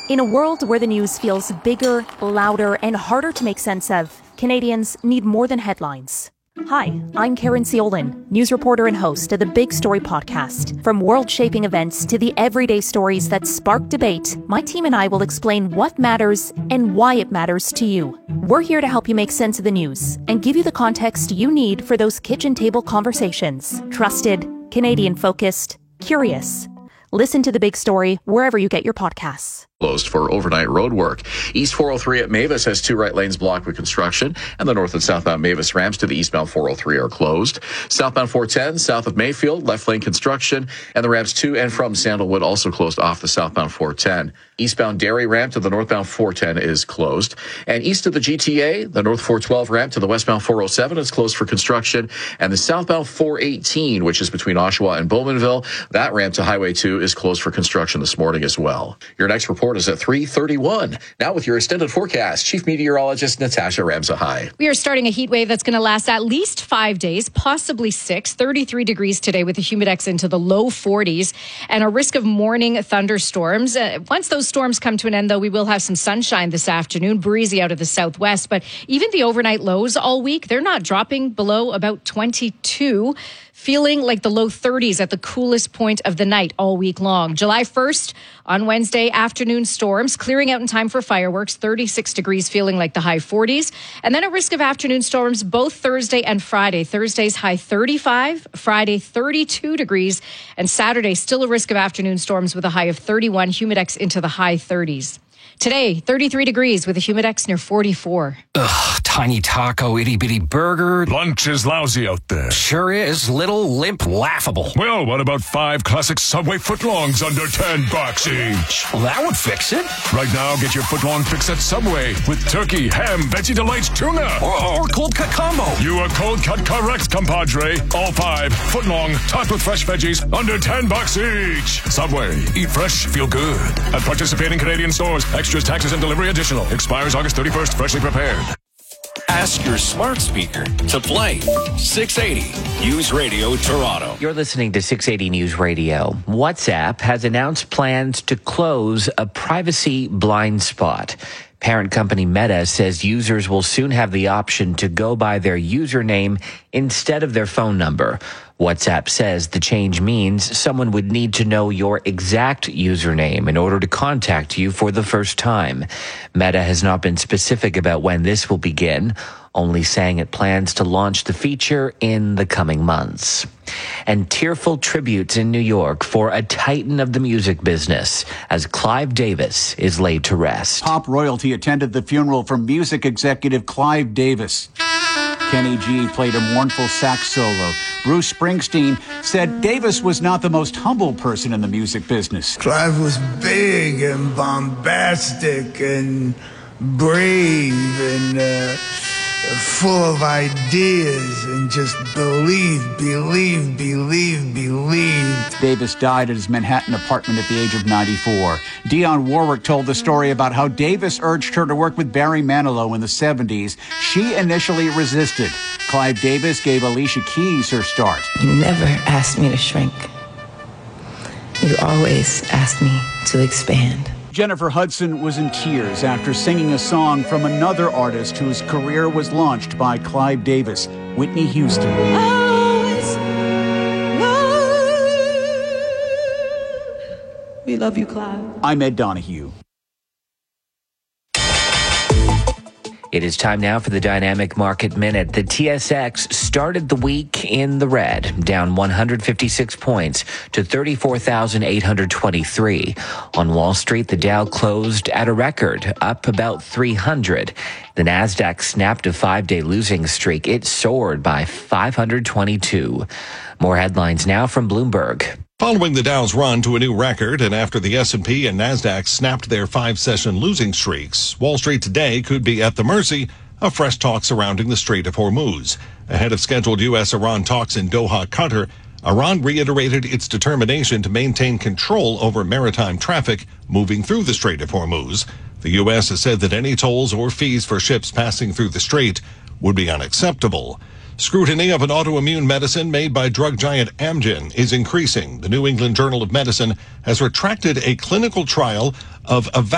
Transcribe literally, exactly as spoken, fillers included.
In a world where the news feels bigger, louder, and harder to make sense of, Canadians need more than headlines. Hi, I'm Karen Ciolin, news reporter and host of the Big Story podcast. From world-shaping events to the everyday stories that spark debate, my team and I will explain what matters and why it matters to you. We're here to help you make sense of the news and give you the context you need for those kitchen table conversations. Trusted, Canadian-focused, curious. Listen to The Big Story wherever you get your podcasts. Closed for overnight road work. East four oh three at Mavis has two right lanes blocked with construction, and the north and southbound Mavis ramps to the eastbound four oh three are closed. Southbound four ten, south of Mayfield, left lane construction, and the ramps to and from Sandalwood also closed off the southbound four ten. Eastbound Derry ramp to the northbound four ten is closed. And east of the G T A, the north four twelve ramp to the westbound four oh seven is closed for construction, and the southbound four eighteen, which is between Oshawa and Bowmanville, that ramp to Highway two is closed for construction this morning as well. Your next report is at three thirty-one. Now with your extended forecast, Chief Meteorologist Natasha Ramsahai. We are starting a heat wave that's going to last at least five days, possibly six. thirty-three degrees today with the humidex into the low forties and a risk of morning thunderstorms. Uh, once those storms come to an end, though, we will have some sunshine this afternoon, breezy out of the southwest. But even the overnight lows all week, they're not dropping below about twenty-two. Feeling like the low thirties at the coolest point of the night all week long. July first, on Wednesday, afternoon storms, clearing out in time for fireworks, thirty-six degrees, feeling like the high forties. And then a risk of afternoon storms both Thursday and Friday. Thursday's high thirty-five, Friday thirty-two degrees, and Saturday still a risk of afternoon storms with a high of thirty-one, humidex into the high thirties. Today, thirty-three degrees with a humidex near forty-four. Ugh, tiny taco, itty-bitty burger. Lunch is lousy out there. Sure is. Little, limp, laughable. Well, what about five classic Subway footlongs under ten bucks each? Well, that would fix it. Right now, get your footlong fix at Subway with turkey, ham, Veggie Delights, tuna. Or, or cold cut combo. You are cold cut correct, compadre. All five, footlong, topped with fresh veggies, under ten bucks each. Subway, eat fresh, feel good. At participating Canadian stores, extras, taxes, and delivery additional. Expires August thirty-first, freshly prepared. Ask your smart speaker to play six eighty News Radio Toronto. You're listening to six eighty News Radio. WhatsApp has announced plans to close a privacy blind spot. Parent company Meta says users will soon have the option to go by their username instead of their phone number. WhatsApp says the change means someone would need to know your exact username in order to contact you for the first time. Meta has not been specific about when this will begin, only saying it plans to launch the feature in the coming months. And tearful tributes in New York for a titan of the music business as Clive Davis is laid to rest. Pop royalty attended the funeral for music executive Clive Davis. Kenny G played a mournful sax solo. Bruce Springsteen said Davis was not the most humble person in the music business. Clive was big and bombastic and brave and uh, full of ideas and just believed, believed, believed, believed. Davis died at his Manhattan apartment at the age of ninety-four. Dionne Warwick told the story about how Davis urged her to work with Barry Manilow in the seventies. She initially resisted. Clive Davis gave Alicia Keys her start. You never asked me to shrink. You always asked me to expand. Jennifer Hudson was in tears after singing a song from another artist whose career was launched by Clive Davis, Whitney Houston. We love you, Clive. I'm Ed Donahue. It is time now for the Dynamic Market Minute. The T S X started the week in the red, down one hundred fifty-six points to thirty-four thousand eight hundred twenty-three. On Wall Street, the Dow closed at a record, up about three hundred. The Nasdaq snapped a five-day losing streak. It soared by five hundred twenty-two. More headlines now from Bloomberg. Following the Dow's run to a new record and after the S and P and Nasdaq snapped their five-session losing streaks, Wall Street today could be at the mercy of fresh talk surrounding the Strait of Hormuz. Ahead of scheduled U S Iran talks in Doha, Qatar, Iran reiterated its determination to maintain control over maritime traffic moving through the Strait of Hormuz. The U S has said that any tolls or fees for ships passing through the strait would be unacceptable. Scrutiny of an autoimmune medicine made by drug giant Amgen is increasing. The New England Journal of Medicine has retracted a clinical trial of a